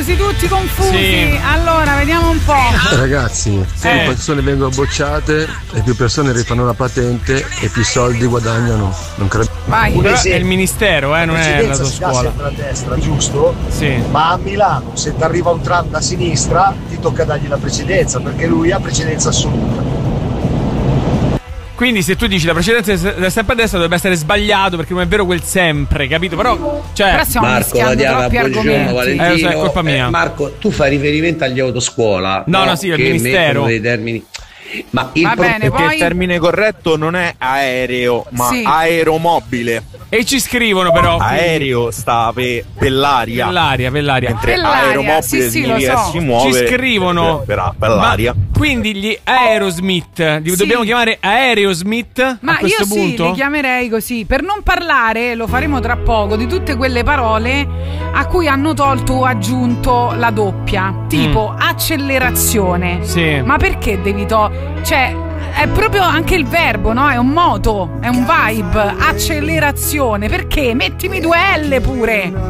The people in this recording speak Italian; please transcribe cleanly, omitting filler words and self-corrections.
Tutti confusi. Sì. Allora, vediamo un po'. Ragazzi, più persone vengono bocciate e più persone rifanno la patente e più soldi guadagnano. Non credo. Vai. Però è il ministero, non è la tua scuola. A destra, giusto? Sì. Ma a Milano, se ti arriva un tram da sinistra, ti tocca dargli la precedenza, perché lui ha precedenza assoluta. Quindi se tu dici la precedenza è sempre a destra, dovrebbe essere sbagliato, perché non è vero quel sempre, capito? Però stiamo Marco, la Diana, buongiorno Valentino. Lo so, è colpa mia. Marco, tu fai riferimento agli autoscuola? No, sì, al ministero. Dei termini. Ma il bene, perché il termine corretto non è aereo, ma aeromobile. E ci scrivono però aereo sta per l'aria. Mentre aeromobile significa si muove. Ci scrivono per l'aria. Quindi gli Aerosmith dobbiamo chiamare Aerosmith. Ma a questo punto? li chiamerei così. Per non parlare, lo faremo tra poco, di tutte quelle parole a cui hanno tolto o aggiunto la doppia. Tipo accelerazione. Sì. Ma perché devi cioè, è proprio anche il verbo, no? È un moto, è un vibe. Accelerazione. Perché? Mettimi 2 L pure.